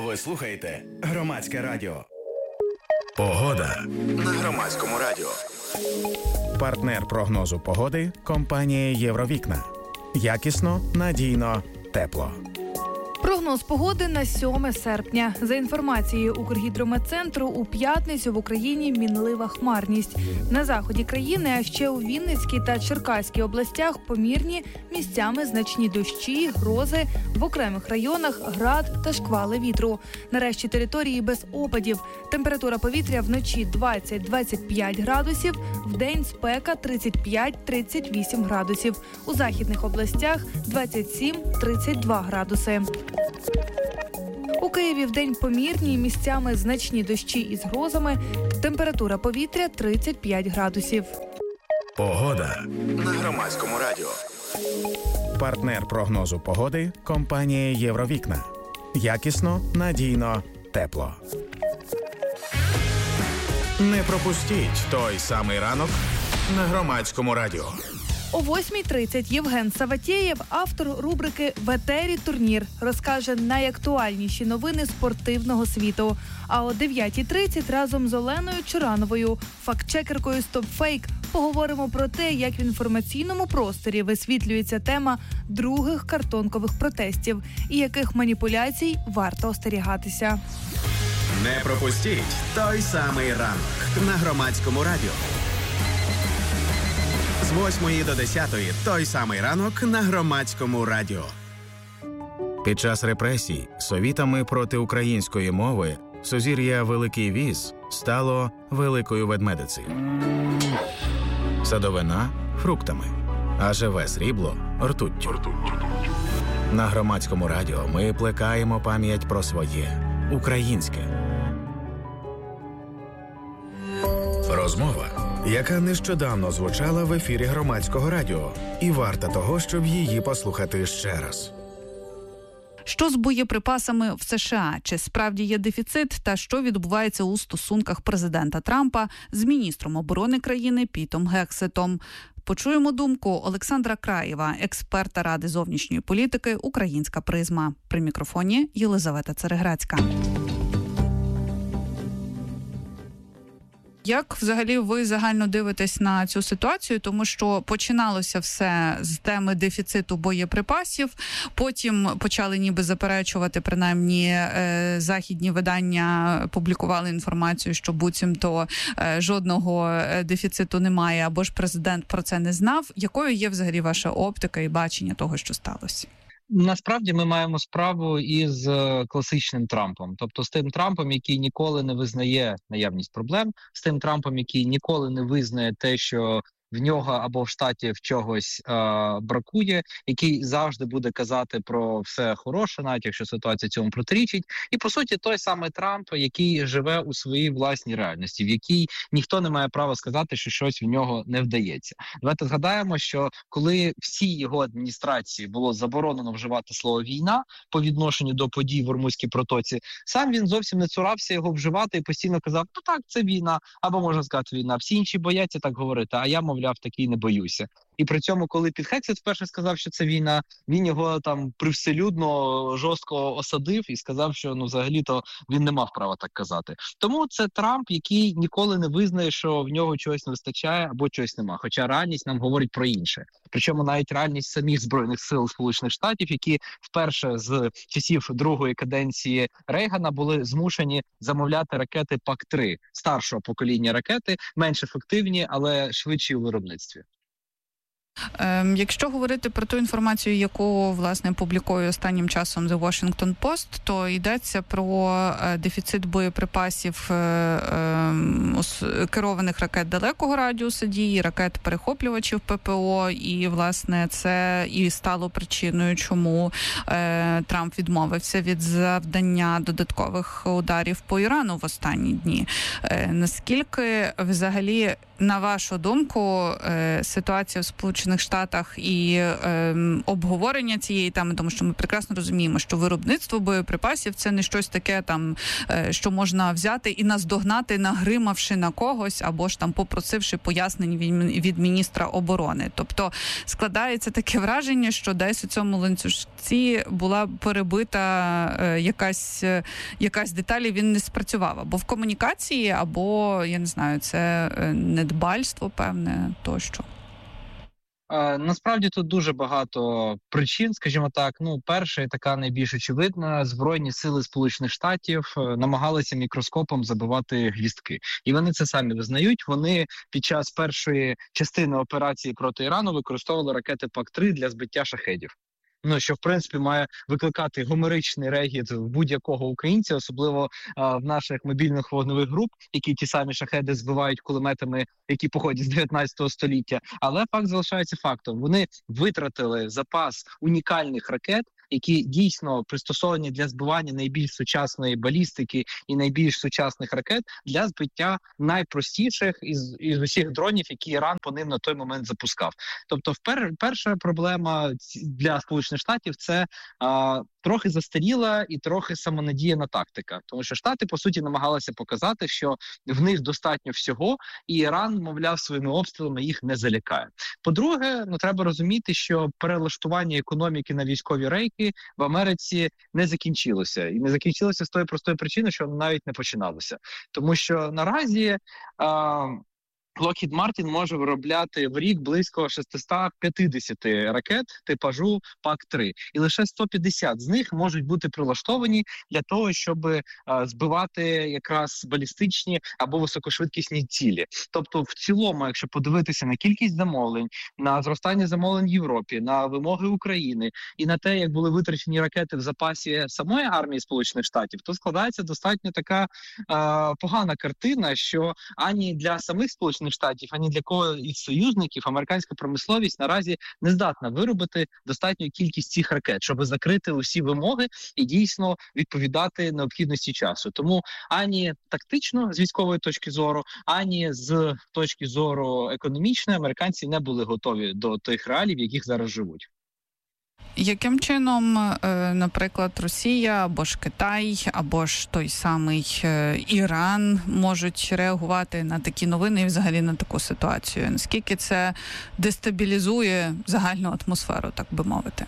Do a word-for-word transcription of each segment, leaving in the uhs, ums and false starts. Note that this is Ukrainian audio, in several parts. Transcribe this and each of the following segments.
Ви слухаєте Громадське радіо. Погода на Громадському радіо. Партнер прогнозу погоди – компанія «Євровікна». Якісно, надійно, тепло. Прогноз погоди на сьоме серпня. За інформацією Укргідрометцентру, у п'ятницю в Україні мінлива хмарність. На заході країни, а ще у Вінницькій та Черкаській областях помірні, місцями значні дощі, грози, в окремих районах град та шквали вітру. На решті території без опадів. Температура повітря вночі двадцять - двадцять п'ять градусів, вдень спека тридцять п'ять - тридцять вісім градусів. У західних областях двадцять сім - тридцять два градуси. У Києві вдень помірні, місцями значні дощі із грозами. Температура повітря тридцять п'ять градусів. Погода на Громадському радіо. Партнер прогнозу погоди – компанія «Євровікна». Якісно, надійно, тепло. Не пропустіть той самий ранок на Громадському радіо. О восьмій тридцять Євген Саватєєв, автор рубрики «В етері турнір», розкаже найактуальніші новини спортивного світу. А о дев'ятій тридцять разом з Оленою Чорановою, фактчекеркою «Стопфейк», поговоримо про те, як в інформаційному просторі висвітлюється тема других картонкових протестів і яких маніпуляцій варто остерігатися. Не пропустіть той самий ранок на Громадському радіо. З восьмої до десятої той самий ранок на Громадському радіо. Під час репресій совітами проти української мови сузір'я Великий Віз стало Великою Ведмедицею. Садовина – фруктами, а живе срібло – ртуттю. На Громадському радіо ми плекаємо пам'ять про своє – українське. Розмова, яка нещодавно звучала в ефірі Громадського радіо, і варта того, щоб її послухати ще раз. Що з боєприпасами в США? Чи справді є дефіцит? Та що відбувається у стосунках президента Трампа з міністром оборони країни Пітом Гексетом? Почуємо думку Олександра Краєва, експерта Ради зовнішньої політики «Українська призма». При мікрофоні Єлизавета Цереграцька. Як взагалі ви загально дивитесь на цю ситуацію? Тому що починалося все з теми дефіциту боєприпасів, потім почали ніби заперечувати, принаймні західні видання публікували інформацію, що буцімто жодного дефіциту немає, або ж президент про це не знав. Якою є взагалі ваша оптика і бачення того, що сталося? Насправді ми маємо справу із класичним Трампом, тобто з тим Трампом, який ніколи не визнає наявність проблем, з тим Трампом, який ніколи не визнає те, що в нього або в штаті в чогось е, бракує, який завжди буде казати про все хороше, навіть якщо ситуація цьому протирічить. І, по суті, той самий Трамп, який живе у своїй власній реальності, в якій ніхто не має права сказати, що щось в нього не вдається. Давайте згадаємо, що коли всій його адміністрації було заборонено вживати слово «війна» по відношенню до подій в Ормузькій протоці, сам він зовсім не цурався його вживати і постійно казав, ну так, це війна, або можна сказати війна. Всі інші бояться так говорити, а я, мовляв, такий не боюся. І при цьому, коли Піт Гексет вперше сказав, що це війна, він його там привселюдно жорстко осадив і сказав, що ну взагалі-то він не мав права так казати. Тому це Трамп, який ніколи не визнає, що в нього чогось не вистачає або чогось нема. Хоча реальність нам говорить про інше. Причому навіть реальність самих Збройних сил Сполучених Штатів, які вперше з часів другої каденції Рейгана були змушені замовляти ракети пак три, старшого покоління ракети, менш ефективні, але швидші у виробництві. Ем, якщо говорити про ту інформацію, яку, власне, публікує останнім часом The Washington Post, то йдеться про е, дефіцит боєприпасів е, е, керованих ракет далекого радіусу дії, ракет-перехоплювачів ППО, і, власне, це і стало причиною, чому е, Трамп відмовився від завдання додаткових ударів по Ірану в останні дні. Е, наскільки, взагалі, на вашу думку, е, ситуація в Сполучених Сполучених Штатах і е, обговорення цієї теми, тому що ми прекрасно розуміємо, що виробництво боєприпасів – це не щось таке, там, е, що можна взяти і наздогнати, нагримавши на когось, або ж там попросивши пояснень від, від міністра оборони. Тобто складається таке враження, що десь у цьому ланцюжці була перебита е, якась, е, якась деталь, і він не спрацював. Або в комунікації, або, я не знаю, це недбальство певне тощо. Насправді тут дуже багато причин, скажімо так. Ну, перша і така найбільш очевидна: Збройні сили Сполучених Штатів намагалися мікроскопом забивати гвіздки. І вони це самі визнають. Вони під час першої частини операції проти Ірану використовували ракети пак три для збиття шахедів. Ну, що, в принципі, має викликати гомеричний регіт в будь-якого українця, особливо а, в наших мобільних вогневих груп, які ті самі шахеди збивають кулеметами, які походять з дев'ятнадцятого століття. Але факт залишається фактом. Вони витратили запас унікальних ракет, які дійсно пристосовані для збивання найбільш сучасної балістики і найбільш сучасних ракет для збиття найпростіших із, із усіх дронів, які Іран по ним на той момент запускав. Тобто, впер, перша проблема для Сполучених Штатів – це а, трохи застаріла і трохи самонадіяна тактика. Тому що Штати, по суті, намагалися показати, що в них достатньо всього, і Іран, мовляв, своїми обстрілами їх не залякає. По-друге, ну треба розуміти, що перелаштування економіки на військові рейки в Америці не закінчилося. І не закінчилося з тої простої причини, що воно навіть не починалося. Тому що наразі а, Lockheed Martin може виробляти в рік близько шістсот п'ятдесят ракет типажу пак три. І лише сто п'ятдесят з них можуть бути прилаштовані для того, щоб а, збивати якраз балістичні або високошвидкісні цілі. Тобто, в цілому, якщо подивитися на кількість замовлень, на зростання замовлень в Європі, на вимоги України і на те, як були витрачені ракети в запасі самої армії Сполучених Штатів, то складається достатньо така а, погана картина, що ані для самих Сполучених Штатів, ані для кого із союзників американська промисловість наразі не здатна виробити достатню кількість цих ракет, щоб закрити усі вимоги і дійсно відповідати необхідності часу. Тому ані тактично з військової точки зору, ані з точки зору економічної американці не були готові до тих реалій, в яких зараз живуть. Яким чином, наприклад, Росія, або ж Китай, або ж той самий Іран можуть реагувати на такі новини і взагалі на таку ситуацію? Наскільки це дестабілізує загальну атмосферу, так би мовити?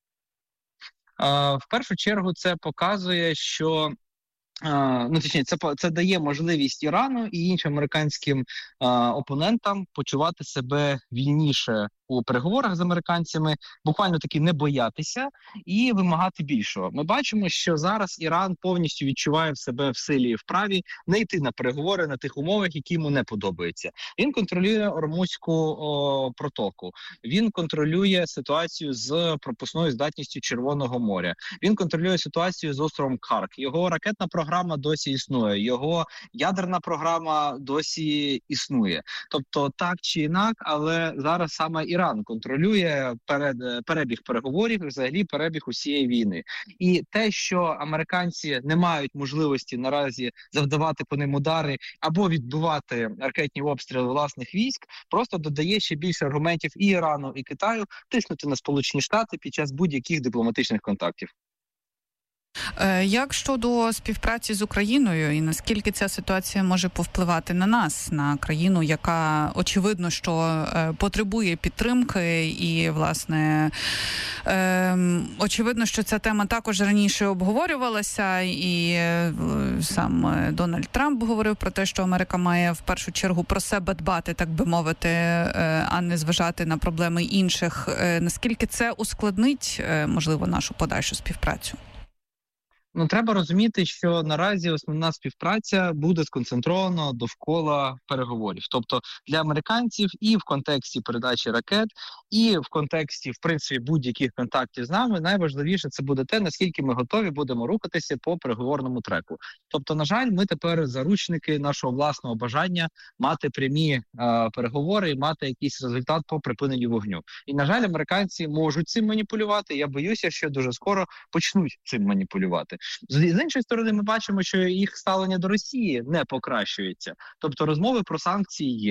В першу чергу це показує, що Uh, ну, точніше, це, це дає можливість Ірану і іншим американським uh, опонентам почувати себе вільніше у переговорах з американцями, буквально таки не боятися і вимагати більшого. Ми бачимо, що зараз Іран повністю відчуває в себе в силі і вправі не йти на переговори на тих умовах, які йому не подобаються. Він контролює Ормузьку о, протоку, він контролює ситуацію з пропускною здатністю Червоного моря, він контролює ситуацію з островом Карк, його ракетна програма досі існує, його ядерна програма досі існує. Тобто так чи інак, але зараз саме Іран контролює перед, перебіг переговорів і взагалі перебіг усієї війни. І те, що американці не мають можливості наразі завдавати по ним удари або відбивати ракетні обстріли власних військ, просто додає ще більше аргументів і Ірану, і Китаю тиснути на Сполучені Штати під час будь-яких дипломатичних контактів. Як щодо співпраці з Україною і наскільки ця ситуація може повпливати на нас, на країну, яка очевидно, що потребує підтримки і, власне, очевидно, що ця тема також раніше обговорювалася і сам Дональд Трамп говорив про те, що Америка має в першу чергу про себе дбати, так би мовити, а не зважати на проблеми інших. Наскільки це ускладнить, можливо, нашу подальшу співпрацю? Ну, треба розуміти, що наразі основна співпраця буде сконцентрована довкола переговорів. Тобто для американців і в контексті передачі ракет, і в контексті, в принципі, будь-яких контактів з нами, найважливіше це буде те, наскільки ми готові будемо рухатися по переговорному треку. Тобто, на жаль, ми тепер заручники нашого власного бажання мати прямі е, переговори і мати якийсь результат по припиненню вогню. І, на жаль, американці можуть цим маніпулювати. Я боюся, що дуже скоро почнуть цим маніпулювати. З іншої сторони, ми бачимо, що їх ставлення до Росії не покращується. Тобто розмови про санкції є.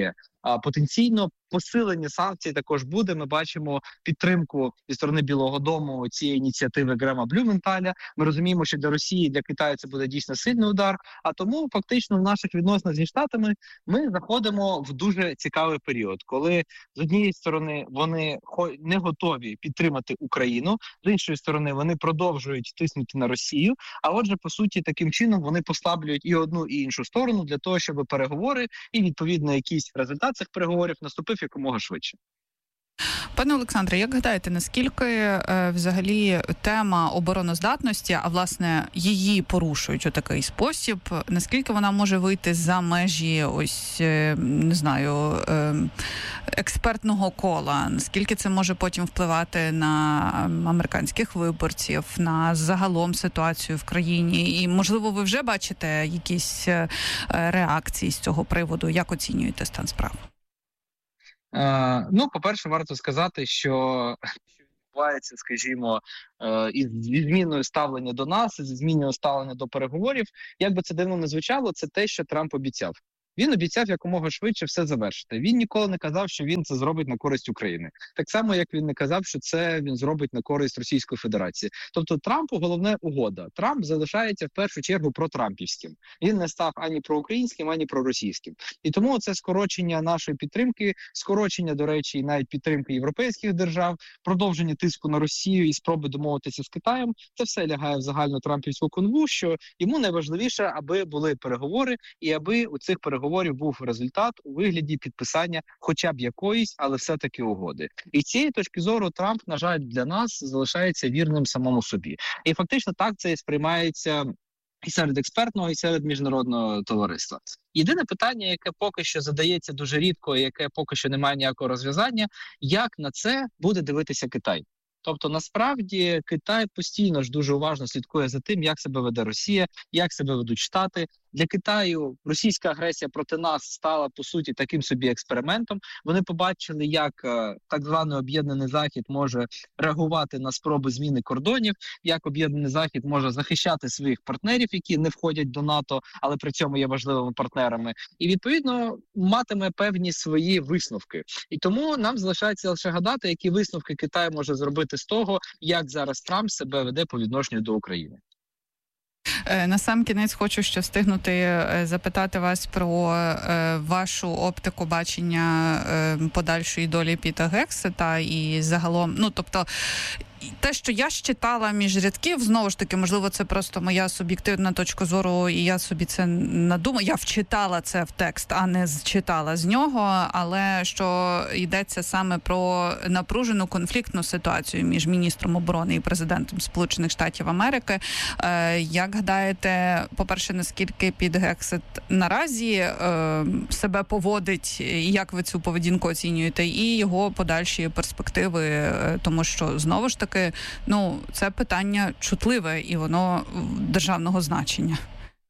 потенційно посилення санкцій також буде. Ми бачимо підтримку зі сторони Білого Дому цієї ініціативи Грема Блюменталя. Ми розуміємо, що для Росії, для Китаю це буде дійсно сильний удар. А тому фактично в наших відносинах зі Штатами ми заходимо в дуже цікавий період, коли з однієї сторони вони не готові підтримати Україну, з іншої сторони вони продовжують тиснути на Росію. А отже, по суті, таким чином вони послаблюють і одну, і іншу сторону для того, щоб переговори і відповідно якийсь результат цих переговорів наступив якомога швидше. Пане Олександре, як гадаєте, наскільки е, взагалі тема обороноздатності, а власне її порушують у такий спосіб, наскільки вона може вийти за межі ось, е, не знаю, е, експертного кола, наскільки це може потім впливати на американських виборців, на загалом ситуацію в країні? І, можливо, ви вже бачите якісь е, реакції з цього приводу? Як оцінюєте стан справ? Е, ну, по-перше, варто сказати, що відбувається, скажімо, е, із зміною ставлення до нас, із зміною ставлення до переговорів, як би це дивно не звучало, це те, що Трамп обіцяв. Він обіцяв якомога швидше все завершити. Він ніколи не казав, що він це зробить на користь України. Так само, як він не казав, що це він зробить на користь Російської Федерації. Тобто Трампу головне угода. Трамп залишається в першу чергу протрампівським. Він не став ані проукраїнським, ані проросійським. І тому це скорочення нашої підтримки, скорочення, до речі, навіть підтримки європейських держав, продовження тиску на Росію і спроби домовитися з Китаєм. Це все лягає в загальну трампівську канву, що йому найважливіше, аби були переговори і аби у цих переговорах був результат у вигляді підписання хоча б якоїсь, але все-таки угоди. І з цієї точки зору Трамп, на жаль, для нас залишається вірним самому собі. І фактично так це і сприймається і серед експертного, і серед міжнародного товариства. Єдине питання, яке поки що задається дуже рідко, і яке поки що не має ніякого розв'язання, як на це буде дивитися Китай. Тобто, насправді, Китай постійно ж дуже уважно слідкує за тим, як себе веде Росія, як себе ведуть Штати. Для Китаю російська агресія проти нас стала, по суті, таким собі експериментом. Вони побачили, як е, так званий Об'єднаний Захід може реагувати на спроби зміни кордонів, як Об'єднаний Захід може захищати своїх партнерів, які не входять до НАТО, але при цьому є важливими партнерами. І, відповідно, матиме певні свої висновки. І тому нам залишається лише гадати, які висновки Китай може зробити з того, як зараз Трамп себе веде по відношенню до України. На сам кінець хочу ще встигнути запитати вас про вашу оптику бачення подальшої долі Піта Гексета і загалом, ну, тобто, те, що я читала між рядків, знову ж таки, можливо, це просто моя суб'єктивна точка зору, і я собі це надумала. Я вчитала це в текст, а не зчитала з нього, але що йдеться саме про напружену конфліктну ситуацію між міністром оборони і президентом Сполучених Штатів Америки. Як гадаєте, по-перше, наскільки Піт Гексет наразі себе поводить, і як ви цю поведінку оцінюєте, і його подальші перспективи, тому що, знову ж таки, ну, це питання чутливе і воно державного значення.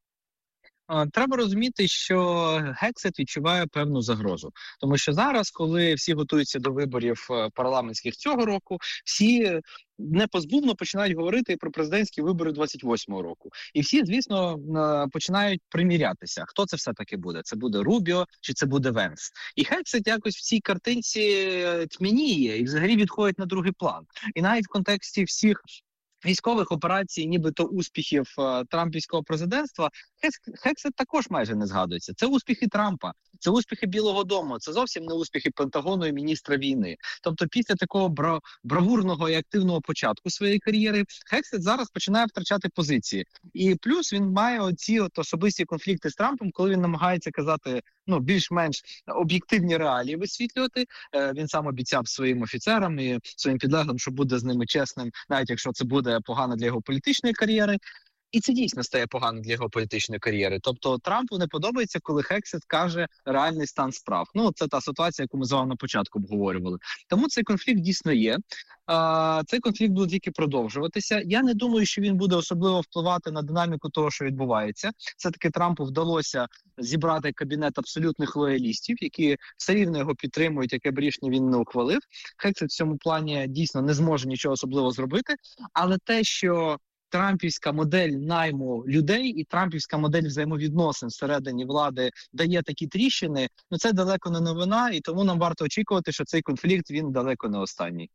Треба розуміти, що Гексет відчуває певну загрозу. Тому що зараз, коли всі готуються до виборів парламентських цього року, всі непозбувно починають говорити про президентські вибори двадцять восьмого року. І всі, звісно, починають примірятися. Хто це все-таки буде? Це буде Рубіо чи це буде Венс? І Гексет якось в цій картинці тьмяніє і взагалі відходить на другий план. І навіть в контексті всіх військових операцій, нібито успіхів е, трампівського президентства, Гексет також майже не згадується. Це успіхи Трампа, це успіхи Білого Дому, це зовсім не успіхи Пентагону і міністра війни. Тобто після такого бра- бравурного і активного початку своєї кар'єри Гексет зараз починає втрачати позиції. І плюс він має оці от особисті конфлікти з Трампом, коли він намагається казати, ну, більш-менш об'єктивні реалії висвітлювати. Е, він сам обіцяв своїм офіцерам і своїм підлеглим, що буде з ними чесним, навіть якщо це буде погано для його політичної кар'єри. І це дійсно стає погано для його політичної кар'єри. Тобто Трампу не подобається, коли Гексет каже реальний стан справ. Ну, це та ситуація, яку ми з вами на початку обговорювали. Тому цей конфлікт дійсно є. А, цей конфлікт буде тільки продовжуватися. Я не думаю, що він буде особливо впливати на динаміку того, що відбувається. Все-таки Трампу вдалося зібрати кабінет абсолютних лоялістів, які все рівно його підтримують, яке б рішення він не ухвалив. Гексет в цьому плані дійсно не зможе нічого особливого зробити. Але те, що трампівська модель найму людей і трампівська модель взаємовідносин всередині влади дає такі тріщини, ну це далеко не новина, і тому нам варто очікувати, що цей конфлікт, він далеко не останній.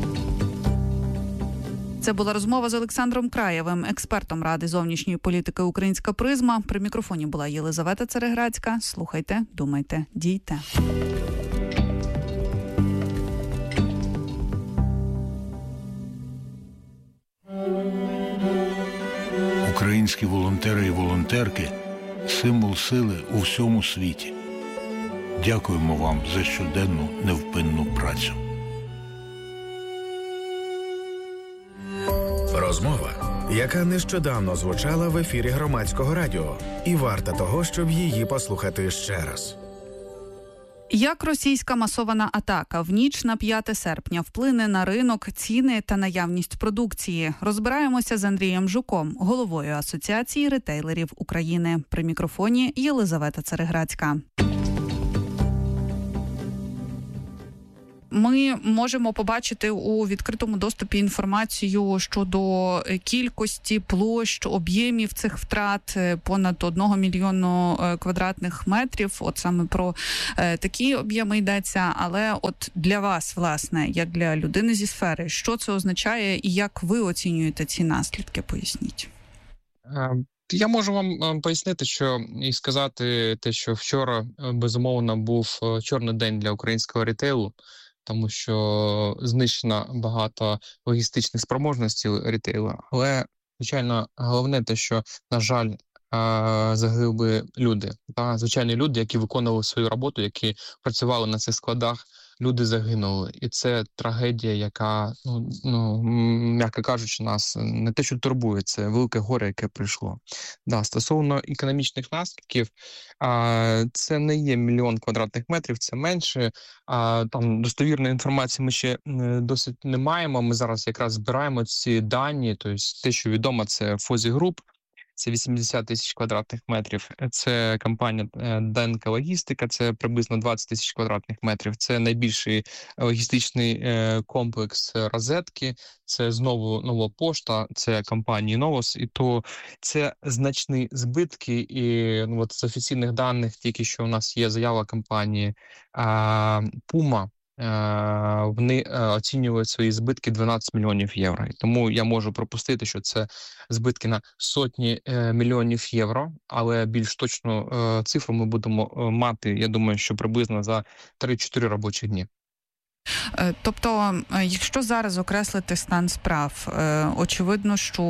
Це була розмова з Олександром Краєвим, експертом Ради зовнішньої політики «Українська призма». При мікрофоні була Єлизавета Цереграцька. Слухайте, думайте, дійте. Українські волонтери і волонтерки – символ сили у всьому світі. Дякуємо вам за щоденну невпинну працю. Розмова, яка нещодавно звучала в ефірі Громадського радіо, і варта того, щоб її послухати ще раз. Як російська масована атака в ніч на п'яте серпня вплине на ринок, ціни та наявність продукції? Розбираємося з Андрієм Жуком, головою Асоціації ретейлерів України. При мікрофоні Єлизавета Цереграцька. Ми можемо побачити у відкритому доступі інформацію щодо кількості, площ, об'ємів цих втрат понад одного мільйону квадратних метрів. От саме про такі об'єми йдеться. Але от для вас, власне, як для людини зі сфери, що це означає і як ви оцінюєте ці наслідки? Поясніть. Я можу вам пояснити, що і сказати те, що вчора, безумовно, був чорний день для українського рітейлу, тому що знищено багато логістичних спроможностей рітейлу. Але, звичайно, головне те, що, на жаль, загинули люди. Та, звичайні люди, які виконували свою роботу, які працювали на цих складах, люди загинули. І це трагедія, яка, ну, ну м'яко кажучи, нас не те, що турбує, це велике горе, яке прийшло. Да, стосовно економічних наслідків, а, це не є мільйон квадратних метрів, це менше. А, там достовірної інформації ми ще досить не маємо. Ми зараз якраз збираємо ці дані, тобто те, що відомо, це Фозі Груп. Це вісімдесят тисяч квадратних метрів. Це компанія Денка Логістика, це приблизно двадцять тисяч квадратних метрів. Це найбільший логістичний комплекс Розетки, це знову Нова Пошта, це компанії Новос. І то це значні збитки. І ну, от з офіційних даних тільки що у нас є заява компанії Puma. Вони оцінюють свої збитки дванадцять мільйонів євро. Тому я можу пропустити, що це збитки на сотні мільйонів євро, але більш точну цифру ми будемо мати, я думаю, що приблизно за три-чотири робочі дні. Тобто, якщо зараз окреслити стан справ, очевидно, що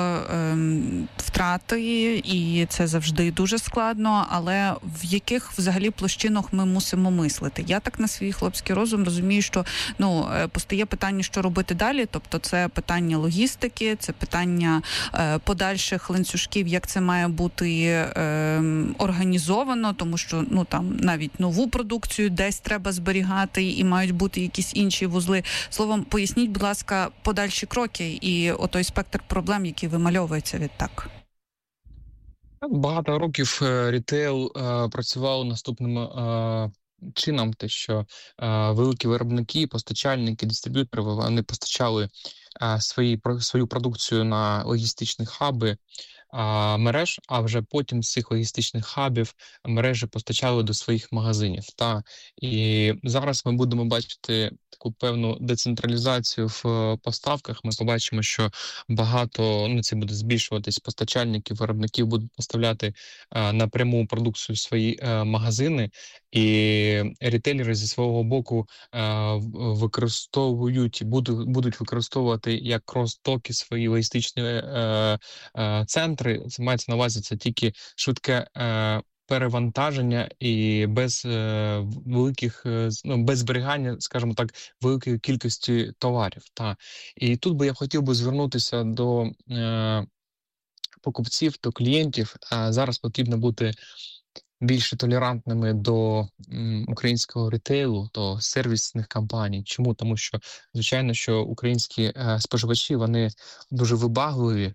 втрати, і це завжди дуже складно, але в яких взагалі площинах ми мусимо мислити? Я так на свій хлопський розум розумію, що ну, постає питання, що робити далі, тобто це питання логістики, це питання подальших ланцюжків, як це має бути організовано, тому що ну, там навіть нову продукцію десь треба зберігати і мають бути якісь інші вузли. Словом, поясніть, будь ласка, подальші кроки і отой спектр проблем, які вимальовуються відтак. Багато років рітейл е, працював наступним е, чином, те, що е, великі виробники, постачальники, дистриб'ютори, вони постачали е, свої, свою продукцію на логістичні хаби е, мереж, а вже потім з цих логістичних хабів мережі постачали до своїх магазинів. Та? І зараз ми будемо бачити таку певну децентралізацію в поставках. Ми побачимо, що багато, ну це буде збільшуватись, постачальників, виробників будуть поставляти а, напряму продукцію в свої а, магазини, і рітейлери зі свого боку а, використовують, будуть, будуть використовувати як крос-токи свої логістичні а, а, центри. Це мається на увазі, це тільки швидке а, перевантаження і без е, великих, ну, без зберігання, скажімо так, великої кількості товарів. Та. І тут би я хотів би звернутися до е, покупців, до клієнтів. А зараз потрібно бути більше толерантними до м, українського рітейлу, до сервісних компаній. Чому? Тому що, звичайно, що українські е, споживачі, вони дуже вибагливі, та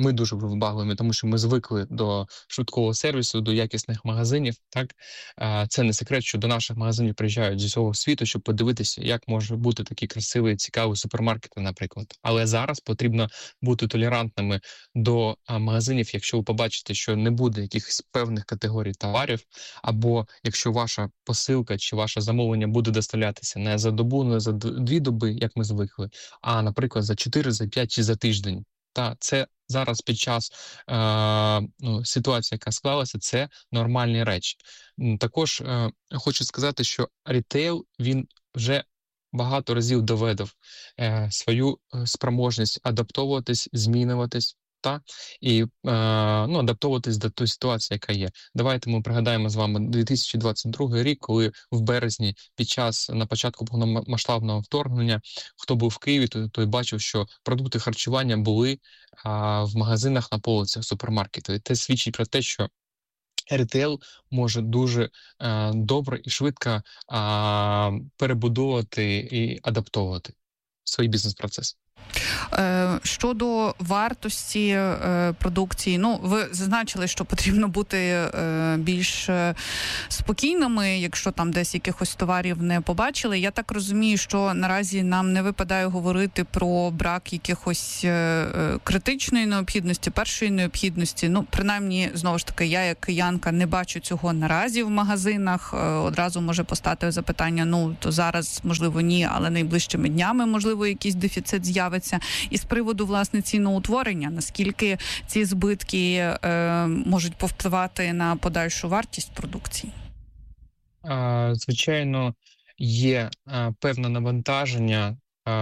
Ми дуже вибагливі, тому що ми звикли до швидкого сервісу, до якісних магазинів. Так це не секрет, що до наших магазинів приїжджають з усього світу, щоб подивитися, як може бути такий красивий, цікавий супермаркет, наприклад. Але зараз потрібно бути толерантними до магазинів, якщо ви побачите, що не буде якихось певних категорій товарів, або якщо ваша посилка чи ваше замовлення буде доставлятися не за добу, не за дві доби, як ми звикли, а, наприклад, за чотири, за п'ять чи за тиждень. Та це зараз під час е, ну, ситуації, яка склалася, це нормальні речі. Також е, хочу сказати, що рітейл, він вже багато разів доведав е, свою спроможність адаптовуватись, змінюватись, та і е, ну, адаптовуватись до тої ситуації, яка є. Давайте ми пригадаємо з вами дві тисячі двадцять другий рік, коли в березні під час, на початку повномасштабного вторгнення, хто був в Києві, той, той бачив, що продукти харчування були а, в магазинах на полицях супермаркету. І це свідчить про те, що рітейл може дуже а, добре і швидко а, перебудовувати і адаптовувати свій бізнес-процес. Щодо вартості продукції, ну, ви зазначили, що потрібно бути більш спокійними, якщо там десь якихось товарів не побачили. Я так розумію, що наразі нам не випадає говорити про брак якихось критичної необхідності, першої необхідності. Ну, принаймні, знову ж таки, я як киянка не бачу цього наразі в магазинах. Одразу може постати запитання, ну, то зараз, можливо, ні, але найближчими днями, можливо, якийсь дефіцит з'явиться. І з приводу, власне, ціноутворення, наскільки ці збитки е, можуть повпливати на подальшу вартість продукції? А, звичайно, є а, певне навантаження а,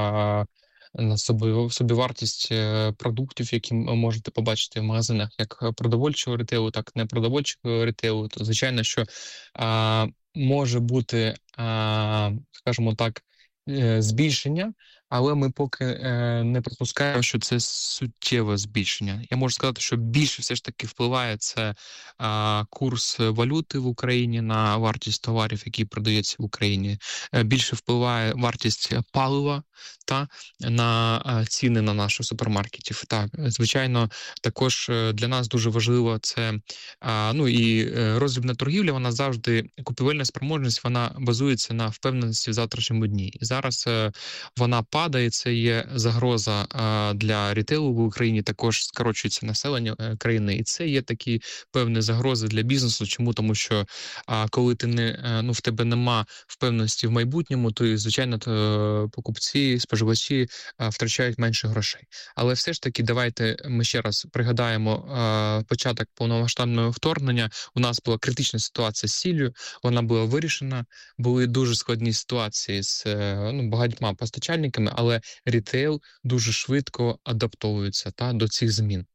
на собі, собівартість продуктів, які ви можете побачити в магазинах як продовольчого ритейлу, так і непродовольчого ритейлу. То, звичайно, що а, може бути, а, скажімо так, збільшення, але ми поки е, не припускаємо, що це суттєве збільшення. Я можу сказати, що більше все ж таки впливає це е, курс валюти в Україні на вартість товарів, які продаються в Україні. Е, більше впливає вартість палива та на е, ціни на наші супермаркетів. Так, звичайно, також для нас дуже важливо це, е, ну і роздрібна торгівля, вона завжди, купівельна спроможність, вона базується на впевненості в завтрашньому дні. І зараз е, вона падає, це є загроза а, для рітейлу в Україні, також скорочується населення а, країни, і це є такі певні загрози для бізнесу. Чому? Тому що а, коли ти не, а, ну, в тебе нема впевненості в майбутньому, то, звичайно, то, покупці, споживачі а, втрачають менше грошей. Але все ж таки, давайте ми ще раз пригадаємо а, початок повномасштабного вторгнення. У нас була критична ситуація з сіллю, вона була вирішена, були дуже складні ситуації з ну, багатьма постачальниками, але рітейл дуже швидко адаптовується та, до цих змін.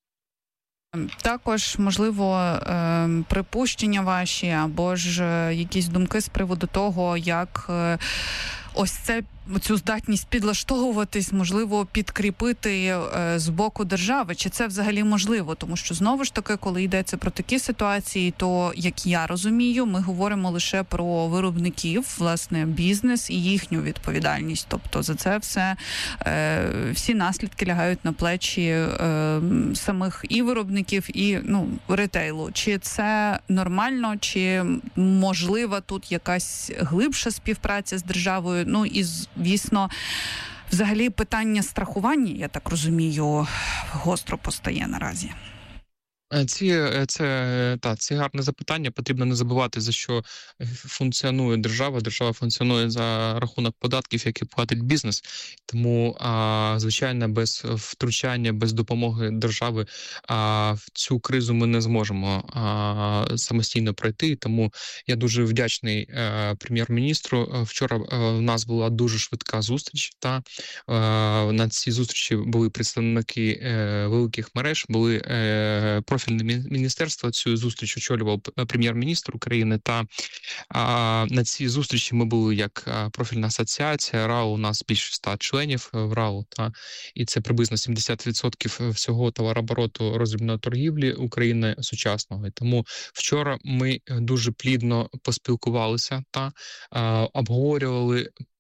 Також, можливо, припущення ваші або ж якісь думки з приводу того, як ось це, цю здатність підлаштовуватись, можливо, підкріпити е, з боку держави. Чи це взагалі можливо? Тому що, знову ж таки, коли йдеться про такі ситуації, то, як я розумію, ми говоримо лише про виробників, власне, бізнес і їхню відповідальність. Тобто за це все, е, всі наслідки лягають на плечі е, самих і виробників, і, ну, ретейлу. Чи це нормально, чи можлива тут якась глибша співпраця з державою? Ну, і, звісно, взагалі питання страхування, я так розумію, гостро постає наразі. Ці, це, та, це гарне запитання. Потрібно не забувати, за що функціонує держава. Держава функціонує за рахунок податків, які платить бізнес. Тому, а, звичайно, без втручання, без допомоги держави а, в цю кризу ми не зможемо а, самостійно пройти. Тому я дуже вдячний а, прем'єр-міністру. Вчора а, у нас була дуже швидка зустріч. Та, а, на цій зустрічі були представники а, великих мереж, були а, профільне міністерство. Цю зустріч очолював прем'єр-міністр України, та а, на цій зустрічі ми були як профільна асоціація. РАО, у нас більше ста членів в РАО, та, і це приблизно сімдесят відсотків всього товарообороту роздрібної торгівлі України сучасного. І тому вчора ми дуже плідно поспілкувалися та а, обговорювали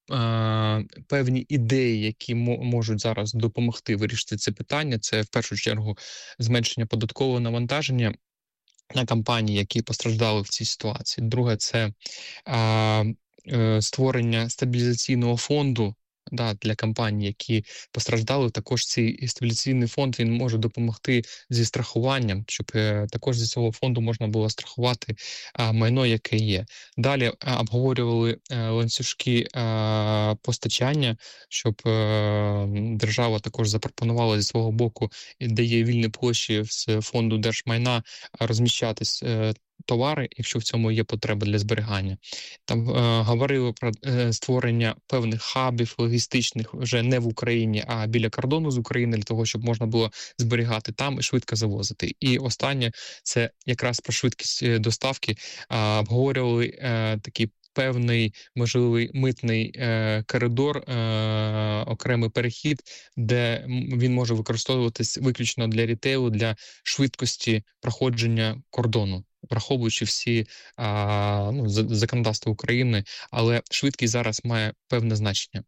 е, певні ідеї, які мо- можуть зараз допомогти вирішити це питання. Це в першу чергу зменшення податкового навантаження на компанії, які постраждали в цій ситуації. Друге, це а, е, створення стабілізаційного фонду, да, для компаній, які постраждали. Також цей стабілізаційний фонд він може допомогти зі страхуванням, щоб е, також зі цього фонду можна було страхувати а, майно, яке є. Далі а, обговорювали е, ланцюжки е, постачання, щоб е, держава також запропонувала зі свого боку, де є вільні площі з фонду держмайна, а, розміщатись е, товари, якщо в цьому є потреба для зберігання. Там е, говорили про е, створення певних хабів логістичних вже не в Україні, а біля кордону з України, для того, щоб можна було зберігати там і швидко завозити. І останнє – це якраз про швидкість е, доставки. А, обговорювали е, такий певний можливий митний е, коридор, е, окремий перехід, де м, він може використовуватись виключно для рітейлу, для швидкості проходження кордону, враховуючи всі а, ну, за- законодавства України, але швидкість зараз має певне значення.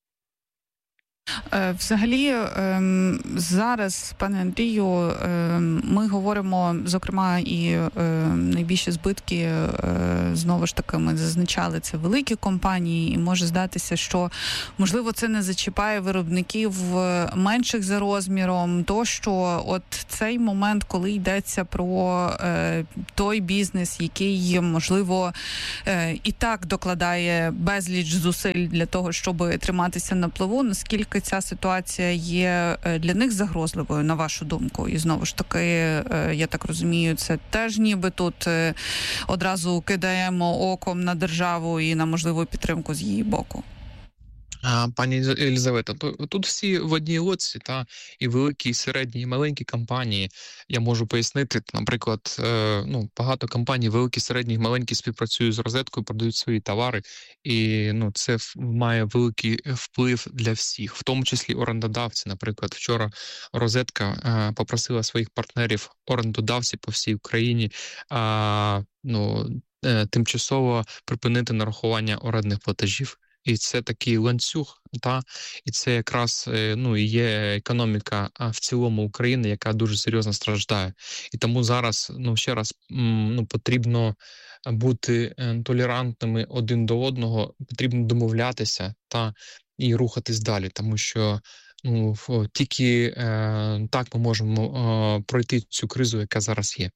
Е, Взагалі, ем, зараз, пане Андрію, ем, ми говоримо, зокрема, і ем, найбільші збитки, е, знову ж таки, ми зазначали, це великі компанії, і може здатися, що, можливо, це не зачіпає виробників е, менших за розміром, то що от цей момент, коли йдеться про е, той бізнес, який, можливо, е, і так докладає безліч зусиль для того, щоб триматися на плаву, наскільки ця ситуація є е, для них загрозливою, на вашу думку? І знову ж таки, е, я так розумію, це теж ніби тут е, одразу кидаємо оком на державу і на можливу підтримку з її боку. А, Пані Єлиза- Єлизавета, то тут всі в одній лодці, та і великі, і середні, і маленькі компанії. Я можу пояснити, наприклад, е, ну багато компаній, великі, середні, і маленькі, співпрацюють з розеткою, продають свої товари, і ну це в- має великий вплив для всіх, в тому числі орендодавці. Наприклад, вчора розетка е, попросила своїх партнерів, орендодавців по всій Україні, а, ну е, тимчасово припинити нарахування орендних платежів. І це такий ланцюг, та і це якраз е, ну і є економіка а, в цілому України, яка дуже серйозно страждає. І тому зараз, ну ще раз, м, ну потрібно бути е, толерантними один до одного, потрібно домовлятися та і рухатись далі, тому що ну ф- тільки е, так ми можемо е, пройти цю кризу, яка зараз є.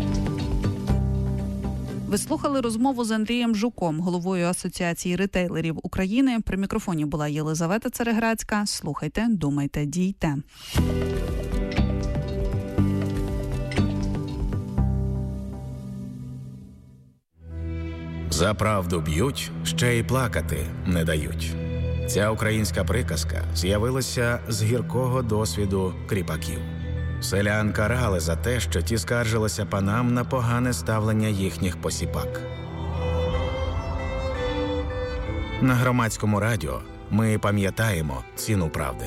Ви слухали розмову з Андрієм Жуком, головою Асоціації ретейлерів України. При мікрофоні була Єлизавета Цереграцька. Слухайте, думайте, дійте. За правду б'ють, ще й плакати не дають. Ця українська приказка з'явилася з гіркого досвіду кріпаків. Селян карали за те, що ті скаржилися панам на погане ставлення їхніх посіпак. На Громадському радіо ми пам'ятаємо ціну правди.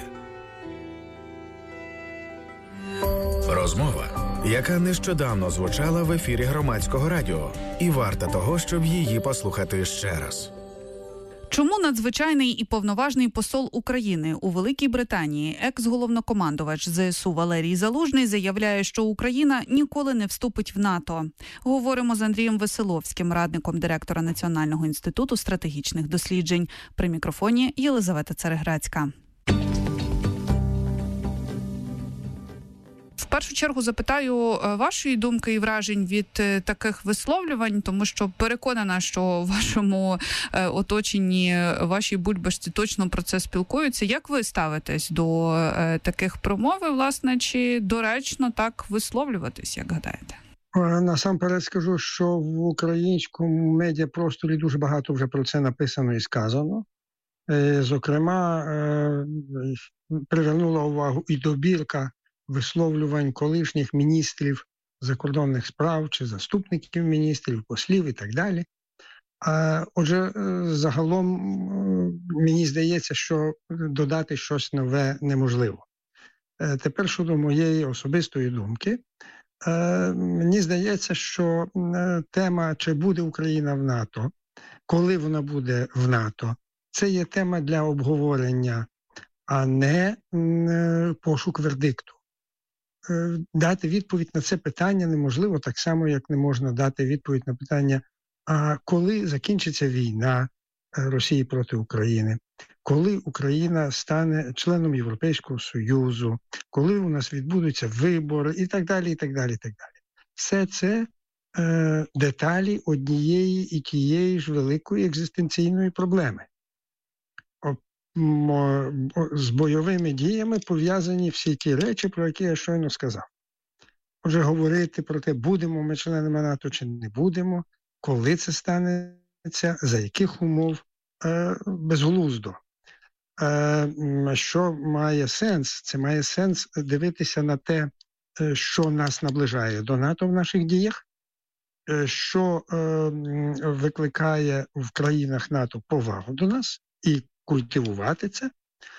Розмова, яка нещодавно звучала в ефірі Громадського радіо, і варта того, щоб її послухати ще раз. Чому надзвичайний і повноважний посол України у Великій Британії, екс-головнокомандувач ЗСУ Валерій Залужний, заявляє, що Україна ніколи не вступить в НАТО? Говоримо з Андрієм Веселовським, радником директора Національного інституту стратегічних досліджень. При мікрофоні Єлизавета Цереграцька. В першу чергу запитаю е, вашої думки і вражень від е, таких висловлювань, тому що переконана, що в вашому е, оточенні, е, вашій бульбашці точно про це спілкуються. Як ви ставитесь до е, таких промов, і, власне, чи доречно так висловлюватись, як гадаєте? Е, Насамперед скажу, що в українському медіапросторі дуже багато вже про це написано і сказано. Е, Зокрема, е, привернула увагу і добірка висловлювань колишніх міністрів закордонних справ чи заступників міністрів, послів і так далі. А, Отже, е, загалом е, мені здається, що додати щось нове неможливо. Е, Тепер щодо моєї особистої думки, е, мені здається, що е, тема, чи буде Україна в НАТО, коли вона буде в НАТО, це є тема для обговорення, а не пошук вердикту. Дати відповідь на це питання неможливо, так само, як не можна дати відповідь на питання, а коли закінчиться війна Росії проти України, коли Україна стане членом Європейського Союзу, коли у нас відбудуться вибори і так далі, і так далі, і так далі. Все це е, деталі однієї і тієї ж великої екзистенційної проблеми. О, мо, з бойовими діями пов'язані всі ті речі, про які я щойно сказав. Отже, говорити про те, будемо ми членами НАТО чи не будемо, коли це станеться, за яких умов, е, безглуздо. Що має сенс? Це має сенс дивитися на те, що нас наближає до НАТО в наших діях, що викликає в країнах НАТО повагу до нас і культивувати це,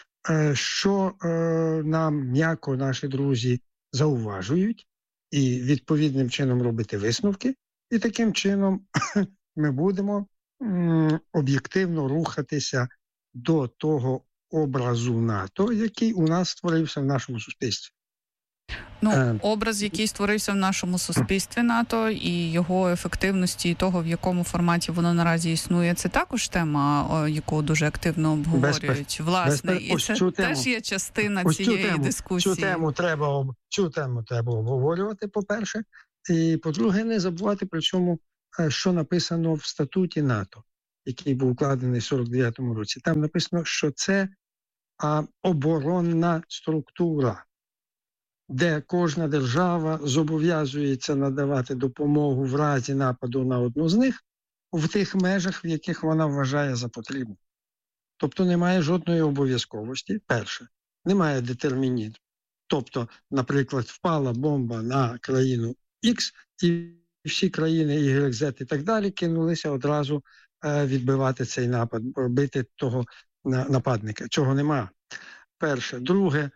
що нам м'яко наші друзі зауважують і відповідним чином робити висновки, і таким чином ми будемо об'єктивно рухатися до того образу НАТО, який у нас створився в нашому суспільстві. Ну, е... образ, який створився в нашому суспільстві НАТО, і його ефективності, і того, в якому форматі воно наразі існує, це також тема, яку дуже активно обговорюють. Безпер... Власне, Безпер... і це тему. Теж є частина ось цієї тему, дискусії. Цю тему, треба, цю тему треба обговорювати, по-перше. І, по-друге, не забувати при цьому, що написано в статуті НАТО, який був укладений в сорок дев'ятому році. Там написано, що це а, оборонна структура, де кожна держава зобов'язується надавати допомогу в разі нападу на одну з них в тих межах, в яких вона вважає за потрібне. Тобто немає жодної обов'язковості. Перше, немає детермінізму. Тобто, наприклад, впала бомба на країну Х, і всі країни Y, Z і так далі кинулися одразу відбивати цей напад, бити того нападника. Чого нема. Перше. Друге,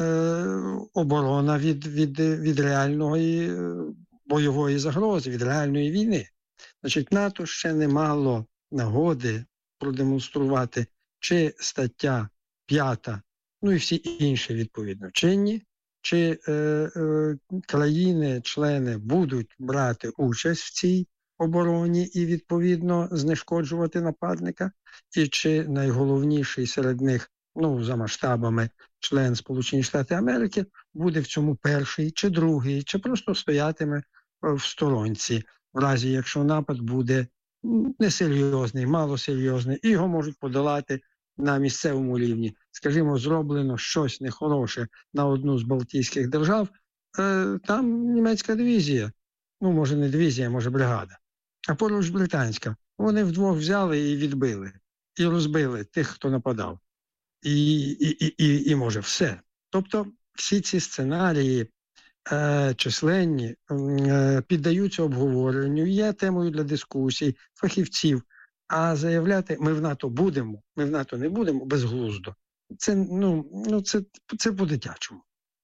оборона від, від, від реальної бойової загрози, від реальної війни. Значить, НАТО ще не мало нагоди продемонструвати, чи стаття п'ята, ну і всі інші відповідно чинні, чи е, е, країни-члени будуть брати участь в цій обороні і, відповідно, знешкоджувати нападника, і чи найголовніший серед них, ну, за масштабами, член Сполучені Штати Америки, буде в цьому перший, чи другий, чи просто стоятиме в сторонці, в разі, якщо напад буде несерйозний, малосерйозний, і його можуть подолати на місцевому рівні. Скажімо, зроблено щось нехороше на одну з Балтійських держав, е, там німецька дивізія, ну, може не дивізія, може бригада, а поруч британська. Вони вдвох взяли і відбили, і розбили тих, хто нападав. І, і, і, і, і може все. Тобто всі ці сценарії е, численні е, піддаються обговоренню, є темою для дискусій, фахівців. А заявляти, ми в НАТО будемо, ми в НАТО не будемо, безглуздо. Це, ну, ну, це, це по-дитячому.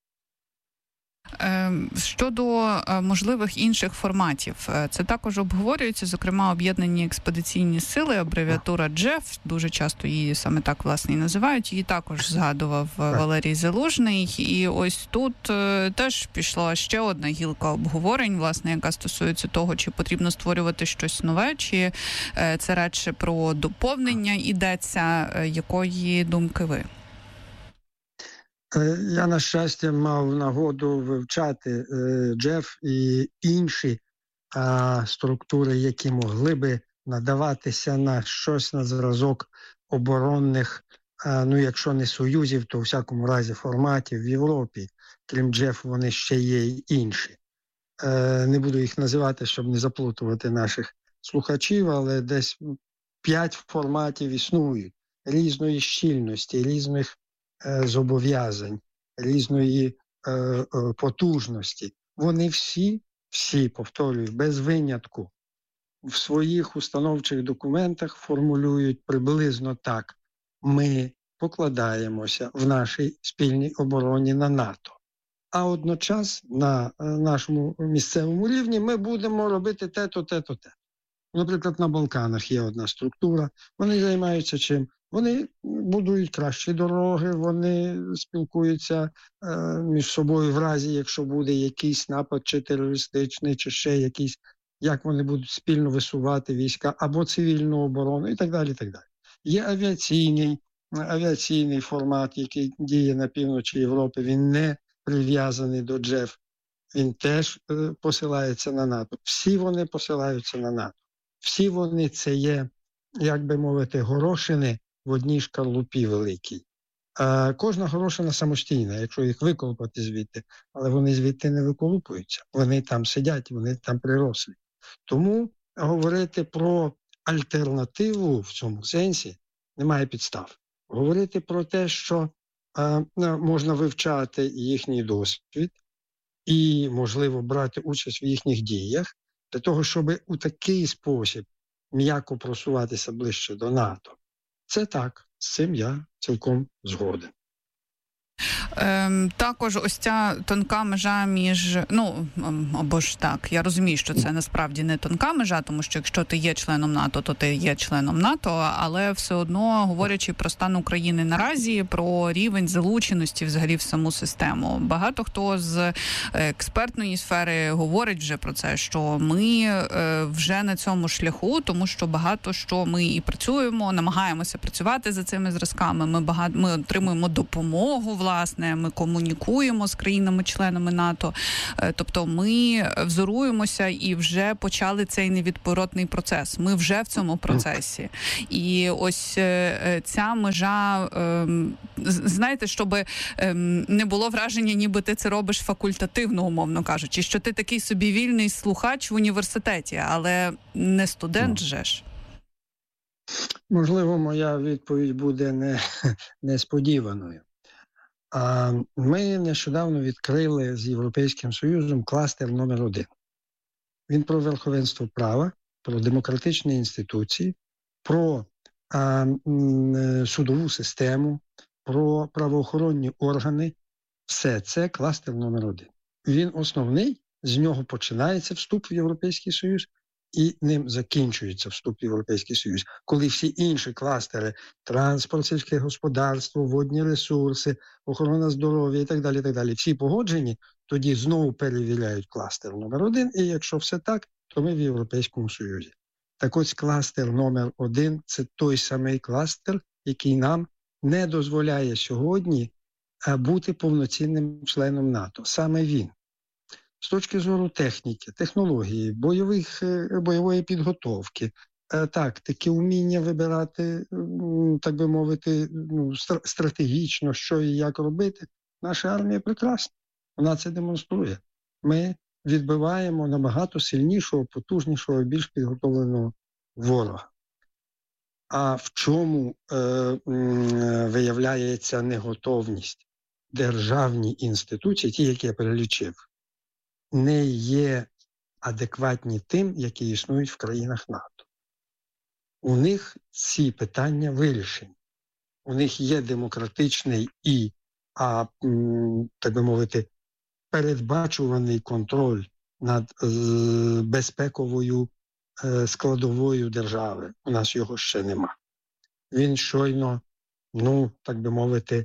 Щодо можливих інших форматів, це також обговорюється, зокрема, об'єднані експедиційні сили, абревіатура джеф, дуже часто її саме так, власне, і називають, її також згадував Валерій Залужний, і ось тут теж пішла ще одна гілка обговорень, власне, яка стосується того, чи потрібно створювати щось нове, чи це радше про доповнення йдеться, якої думки ви? Я, на щастя, мав нагоду вивчати джеф і інші а, структури, які могли би надаватися на щось на зразок оборонних, а, ну, якщо не союзів, то у всякому разі форматів в Європі. Крім джеф, вони ще є й інші. Е, не буду їх називати, щоб не заплутувати наших слухачів, але десь п'ять форматів існують різної щільності, різних зобов'язань, різної е, е, потужності. Вони всі, всі, повторюю, без винятку, в своїх установчих документах формулюють приблизно так: ми покладаємося в нашій спільній обороні на НАТО. А одночас на нашому місцевому рівні ми будемо робити те-то, те-то, те. Наприклад, на Балканах є одна структура, вони займаються чим? Вони будують кращі дороги, вони спілкуються е, між собою в разі, якщо буде якийсь напад чи терористичний, чи ще якийсь, як вони будуть спільно висувати війська, або цивільну оборону і так далі. І так далі. Є авіаційний, авіаційний формат, який діє на півночі Європи, він не прив'язаний до джеф, він теж е, посилається на НАТО. Всі вони посилаються на НАТО. Всі вони це є, як би мовити, горошини в одній шкарлупі великій. А кожна горошина самостійна, якщо їх виколупати звідти, але вони звідти не виколупуються. Вони там сидять, вони там приросли. Тому говорити про альтернативу в цьому сенсі немає підстав. Говорити про те, що а, можна вивчати їхній досвід і, можливо, брати участь в їхніх діях, для того, щоб у такий спосіб м'яко просуватися ближче до НАТО. Це так, з цим я цілком згоден. Ем, також ось ця тонка межа між, ну, або ж так, я розумію, що це насправді не тонка межа, тому що якщо ти є членом НАТО, то ти є членом НАТО, але все одно, говорячи про стан України наразі, про рівень залученості взагалі в саму систему. Багато хто з експертної сфери говорить вже про це, що ми вже на цьому шляху, тому що багато що ми і працюємо, намагаємося працювати за цими зразками, ми, багато, ми отримуємо допомогу, власне, ми комунікуємо з країнами-членами НАТО, тобто ми взоруємося і вже почали цей невідворотний процес. Ми вже в цьому процесі. І ось ця межа, знаєте, щоб не було враження, ніби ти це робиш факультативно, умовно кажучи, що ти такий собі вільний слухач в університеті, але не студент же ж. Можливо, моя відповідь буде не, несподіваною. А ми нещодавно відкрили з Європейським Союзом кластер номер один. Він про верховенство права, про демократичні інституції, про а, м, судову систему, про правоохоронні органи. Все це кластер номер один. Він основний, з нього починається вступ в Європейський Союз, і ним закінчується вступ в Європейський Союз. Коли всі інші кластери – транспорт, сільське господарство, водні ресурси, охорона здоров'я і так далі, і так далі, всі погоджені, тоді знову перевіряють кластер номер один, і якщо все так, то ми в Європейському Союзі. Так ось кластер номер один – це той самий кластер, який нам не дозволяє сьогодні бути повноцінним членом НАТО. Саме він. З точки зору техніки, технології, бойових, бойової підготовки, тактики, уміння вибирати, так би мовити, ну, стратегічно, що і як робити, наша армія прекрасна. Вона це демонструє. Ми відбиваємо набагато сильнішого, потужнішого, більш підготовленого ворога. А в чому е, е, виявляється неготовність? Державні інституції, ті, які я перелічив, не є адекватні тим, які існують в країнах НАТО. У них ці питання вирішені. У них є демократичний і, а, так би мовити, передбачуваний контроль над е, безпековою е, складовою держави. У нас його ще нема. Він щойно, ну, так би мовити,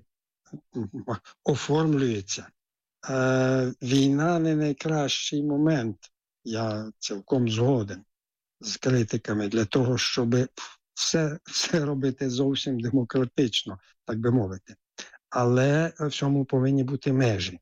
оформлюється. Е, війна не найкращий момент, я цілком згоден з критиками, для того, щоб все, все робити зовсім демократично, так би мовити. Але в цьому повинні бути межі.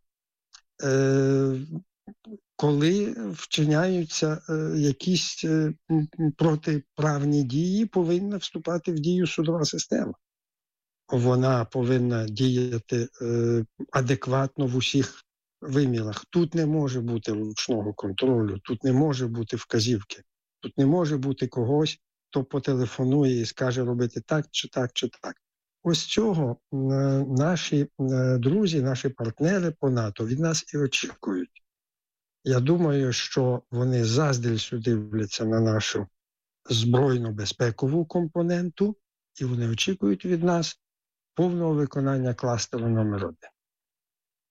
Е, коли вчиняються е, якісь е, протиправні дії, повинна вступати в дію судова система. Вона повинна діяти е, адекватно в усіх вимірах. Тут не може бути ручного контролю, тут не може бути вказівки, тут не може бути когось, хто потелефонує і скаже робити так, чи так, чи так. Ось цього е, наші е, друзі, наші партнери по НАТО від нас і очікують. Я думаю, що вони заздрістю дивляться на нашу збройно-безпекову компоненту, і вони очікують від нас повного виконання кластеру номер один.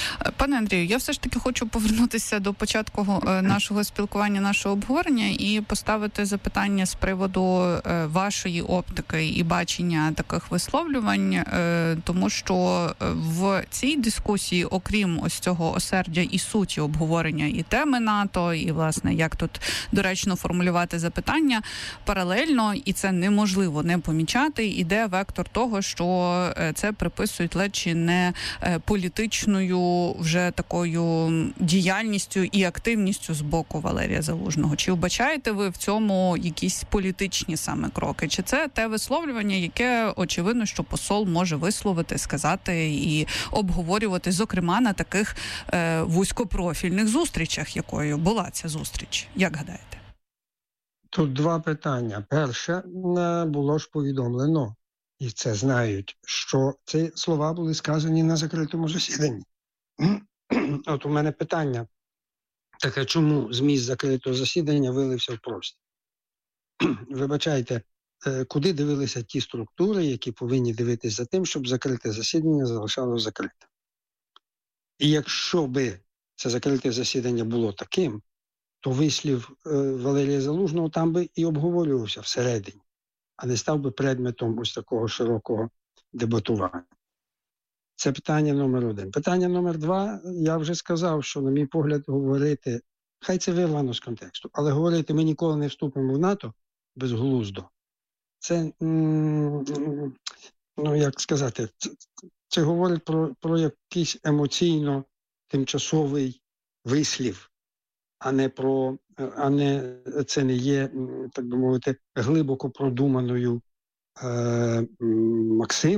Пане Андрію, я все ж таки хочу повернутися до початку нашого спілкування, нашого обговорення і поставити запитання з приводу вашої оптики і бачення таких висловлювань, тому що в цій дискусії, окрім ось цього осердя і суті обговорення і теми НАТО, і, власне, як тут доречно формулювати запитання, паралельно, і це неможливо не помічати, іде вектор того, що це приписують ледь чи не політичною вже такою діяльністю і активністю з боку Валерія Залужного. Чи вбачаєте ви в цьому якісь політичні саме кроки? Чи це те висловлювання, яке, очевидно, що посол може висловити, сказати і обговорювати, зокрема, на таких е, вузькопрофільних зустрічах, якою була ця зустріч? Як гадаєте? Тут два питання. Перше, було ж повідомлено, і це знають, що ці слова були сказані на закритому засіданні. От у мене питання таке, чому зміст закритого засідання вилився в простір? Вибачайте, куди дивилися ті структури, які повинні дивитися за тим, щоб закрите засідання залишалося закрите? І якщо би це закрите засідання було таким, то вислів Валерія Залужного там би і обговорювався всередині, а не став би предметом ось такого широкого дебатування. Це питання номер один. Питання номер два, я вже сказав, що, на мій погляд, говорити, хай це вирвано з контексту, але говорити, ми ніколи не вступимо в НАТО безглуздо. Це, ну, як сказати, це, це говорить про, про якийсь емоційно тимчасовий вислів, а не про, а не, це не є, так би мовити, глибоко продуманою е, максимою.